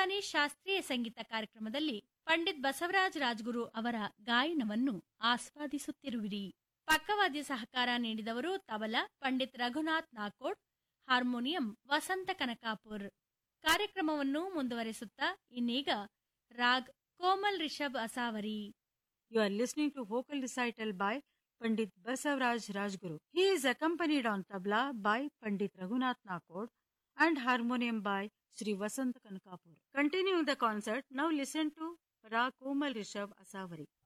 ಹಿಂದೂಸ್ತಾನಿ ಶಾಸ್ತ್ರೀಯ ಸಂಗೀತ ಕಾರ್ಯಕ್ರಮದಲ್ಲಿ ಪಂಡಿತ್ ಬಸವರಾಜ ರಾಜಗುರು ಅವರ ಗಾಯನವನ್ನು ಆಸ್ವಾದಿಸುತ್ತಿರುವಿರಿ. ಪಕ್ಕವಾದ್ಯ ಸಹಕಾರ ನೀಡಿದವರು ತಬಲಾ ಪಂಡಿತ್ ರಘುನಾಥ್ ನಾಕೋಡ್, ಹಾರ್ಮೋನಿಯಂ ವಸಂತ ಕನಕಾಪುರ್. ಕಾರ್ಯಕ್ರಮವನ್ನು ಮುಂದುವರೆಸುತ್ತಾ ಇನ್ನೀಗ raag Komal Rishabh Asavari. You are listening to vocal recital by Pandit Basavaraj Rajguru. He is accompanied on tabla by Pandit Raghunath Nakod and harmonium by Sri Vasant Kankapur. Continuing the concert, now listen to Rag Komal Rishabh Asavari.